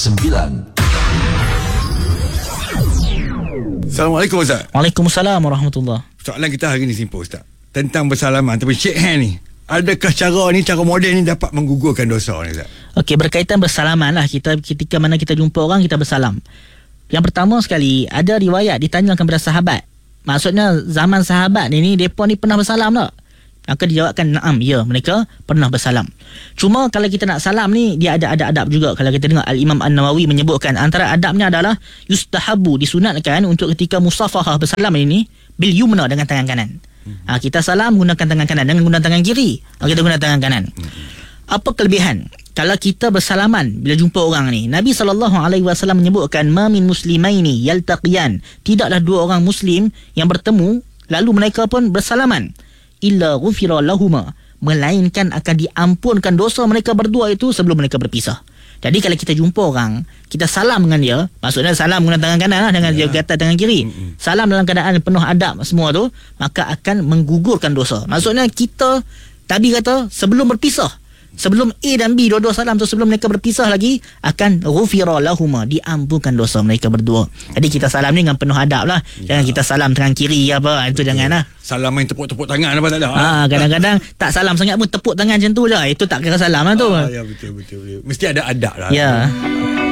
Assalamualaikum Ustaz. Waalaikumsalam warahmatullahi. Soalan kita hari ni simple Ustaz, tentang bersalaman ataupun shake hand ni. Adakah cara moden ni dapat menggugurkan dosa ni Ustaz? Okey, berkaitan bersalaman lah, kita ketika mana kita jumpa orang kita bersalam. Yang pertama sekali, ada riwayat ditanyakan kepada sahabat. Maksudnya zaman sahabat ni depa ni pernah bersalam tak? Maka dijawabkan na'am, ya, mereka pernah bersalam. Cuma kalau kita nak salam ni, dia ada adab juga. Kalau kita dengar Al-Imam An-Nawawi menyebutkan, antara adabnya adalah yustahabu, disunatkan untuk ketika musafahah bersalam ini bil yumna, dengan tangan kanan. Kita salam gunakan tangan kanan, jangan guna tangan kiri. Kita guna tangan kanan. Apa kelebihan kalau kita bersalaman bila jumpa orang ni? Nabi SAW menyebutkan, ma min muslimaini yaltaqiyan, tidaklah dua orang muslim yang bertemu lalu mereka pun bersalaman, illa ghufira lahuma, melainkan akan diampunkan dosa mereka berdua itu sebelum mereka berpisah. Jadi kalau kita jumpa orang, kita salam dengan dia, maksudnya salam guna tangan kanan lah, dengan dia kata tangan kiri. Salam dalam keadaan penuh adab semua tu, maka akan menggugurkan dosa. Maksudnya kita tadi kata sebelum berpisah, sebelum A dan B dua-dua salam tu, sebelum mereka berpisah lagi, akan ghufira lahuma, diampunkan dosa mereka berdua. Jadi kita salam ni dengan penuh adab lah. Jangan kita salam tangan kiri apa, itu jangan lah. Salam main tepuk-tepuk tangan apa tak ada. Kadang-kadang tak salam sangat pun tepuk tangan macam tu je, itu tak kira salam lah tu. Ya, betul. Mesti ada adab lah. Ya.